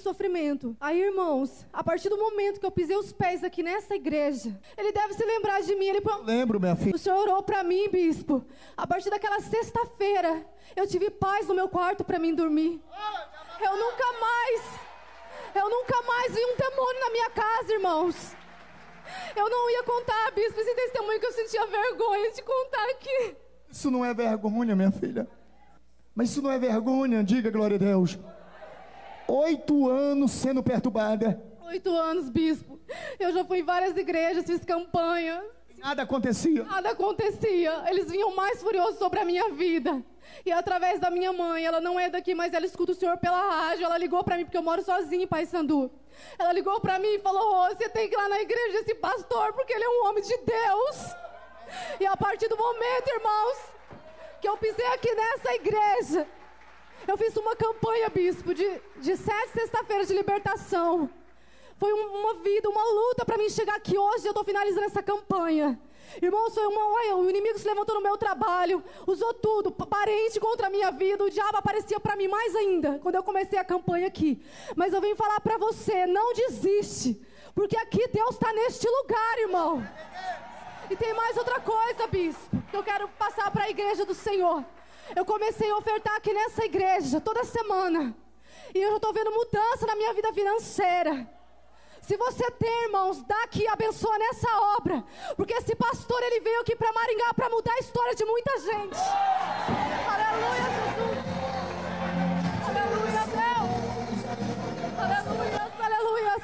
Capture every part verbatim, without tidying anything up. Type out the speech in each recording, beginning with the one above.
sofrimento. Aí, irmãos, a partir do momento que eu pisei os pés aqui nessa igreja, ele deve se lembrar de mim. Ele... Lembro, minha filha. O Senhor orou pra mim, bispo. A partir daquela sexta-feira, eu tive paz no meu quarto pra mim dormir. Eu nunca mais, eu nunca mais vi um demônio na minha casa, irmãos. Eu não ia contar, bispo, esse testemunho que eu sentia vergonha de contar aqui. Isso não é vergonha, minha filha. Mas isso não é vergonha, diga glória a Deus. Oito anos sendo perturbada. Oito anos, bispo. Eu já fui em várias igrejas, fiz campanha. Nada acontecia. Nada acontecia. Eles vinham mais furiosos sobre a minha vida. E através da minha mãe, ela não é daqui, mas ela escuta o Senhor pela rádio. Ela ligou pra mim, porque eu moro sozinha em Paysandu. Ela ligou pra mim e falou: oh, você tem que ir lá na igreja desse pastor, porque ele é um homem de Deus. E a partir do momento, irmãos, que eu pisei aqui nessa igreja, eu fiz uma campanha, bispo, de, de sete sexta-feiras de libertação. Foi uma vida, uma luta pra mim chegar aqui hoje. Eu tô finalizando essa campanha. Irmãos, foi uma... Olha, o inimigo se levantou no meu trabalho, usou tudo, parente contra a minha vida. O diabo aparecia pra mim mais ainda quando eu comecei a campanha aqui. Mas eu venho falar pra você, não desiste, porque aqui Deus tá neste lugar, irmão. E tem mais outra coisa, bispo, que eu quero passar pra igreja do Senhor. Eu comecei a ofertar aqui nessa igreja toda semana, e eu já tô vendo mudança na minha vida financeira. Se você tem, irmãos, dá aqui, abençoa nessa obra, porque esse pastor, ele veio aqui para Maringá para mudar a história de muita gente. Aleluia, Jesus. Aleluia, Deus. Aleluia, aleluia.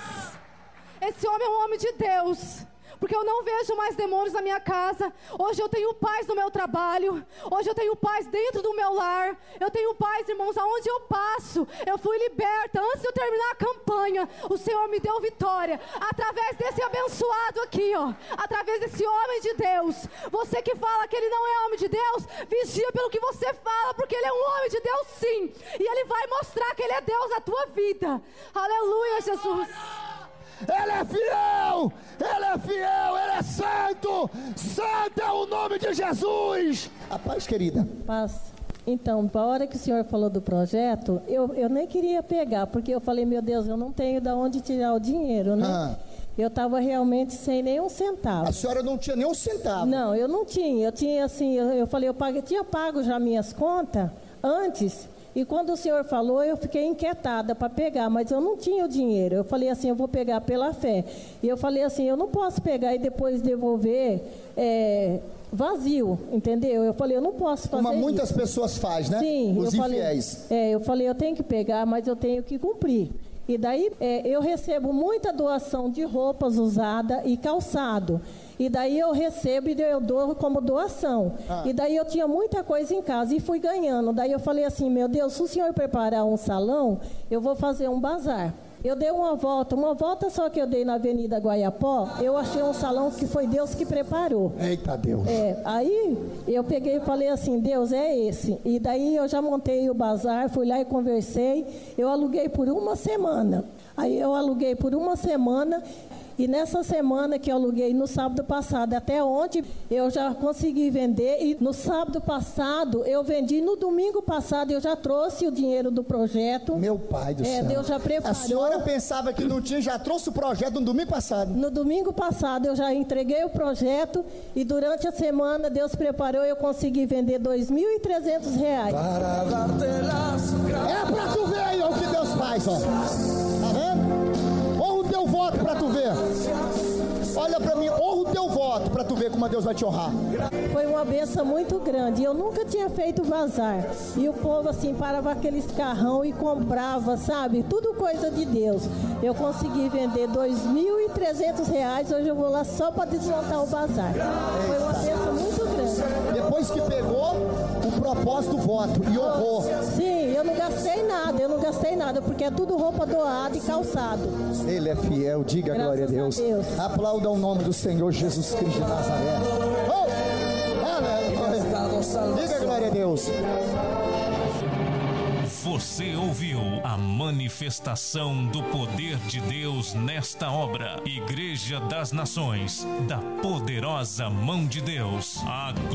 Esse homem é um homem de Deus, porque eu não vejo mais demônios na minha casa. Hoje eu tenho paz no meu trabalho. Hoje eu tenho paz dentro do meu lar. Eu tenho paz, irmãos, aonde eu passo. Eu fui liberta. Antes de eu terminar a campanha, o Senhor me deu vitória. Através desse abençoado aqui, ó. Através desse homem de Deus. Você que fala que ele não é homem de Deus, vigia pelo que você fala, porque ele é um homem de Deus sim. E ele vai mostrar que ele é Deus na tua vida. Aleluia, Jesus. Ele é fiel, Ele é fiel, Ele é santo. Santo é o nome de Jesus. A paz, querida. Paz. Então, para a hora que o senhor falou do projeto, eu, eu nem queria pegar, porque eu falei, meu Deus, eu não tenho de onde tirar o dinheiro, né? Ah. Eu estava realmente sem nenhum centavo. A senhora não tinha nenhum centavo? Não, eu não tinha. Eu tinha assim, eu, eu falei, eu paguei, tinha pago já minhas contas antes. E quando o senhor falou, eu fiquei inquietada para pegar, mas eu não tinha o dinheiro. Eu falei assim, eu vou pegar pela fé. E eu falei assim, eu não posso pegar e depois devolver é, vazio, entendeu? Eu falei, eu não posso fazer Como muitas isso. pessoas fazem, né? Sim, os eu infiéis. Falei, é, eu falei, eu tenho que pegar, mas eu tenho que cumprir. E daí é, eu recebo muita doação de roupas usadas e calçado. E daí eu recebo e eu dou como doação. Ah. E daí eu tinha muita coisa em casa e fui ganhando. Daí eu falei assim, meu Deus, se o senhor preparar um salão, eu vou fazer um bazar. Eu dei uma volta, uma volta só que eu dei na Avenida Guaiapó, eu achei um salão que foi Deus que preparou. Eita Deus. É, aí eu peguei e falei assim, Deus, é esse. E daí eu já montei o bazar, fui lá e conversei, eu aluguei por uma semana. Aí eu aluguei por uma semana. E nessa semana que eu aluguei no sábado passado até ontem, eu já consegui vender. E no sábado passado eu vendi. No domingo passado eu já trouxe o dinheiro do projeto. Meu pai do é, céu. Deus já preparou. A senhora pensava que não tinha, já trouxe o projeto no domingo passado. No domingo passado eu já entreguei o projeto. E durante a semana Deus preparou e eu consegui vender dois mil e trezentos reais. É pra tu ver aí o que Deus faz, ó. Tá vendo? Honra o teu voto pra tu ver. Olha pra mim, honra o teu voto pra tu ver como Deus vai te honrar. Foi uma bênção muito grande. Eu nunca tinha feito bazar. E o povo assim parava aqueles carrão e comprava, sabe? Tudo coisa de Deus. Eu consegui vender dois mil e trezentos reais. Hoje eu vou lá só para desmontar o bazar. Foi uma bênção muito grande. Depois que pegou o propósito do voto e honrou. Sim, eu não gastei nada, eu não gastei nada, porque é tudo roupa doada e calçado. Ele é fiel, diga Graças glória a Deus. a Deus. Aplauda o nome do Senhor Jesus Cristo de Nazaré. Oh! Aleluia. Diga glória a Deus. Você ouviu a manifestação do poder de Deus nesta obra. Igreja das Nações, da poderosa mão de Deus. A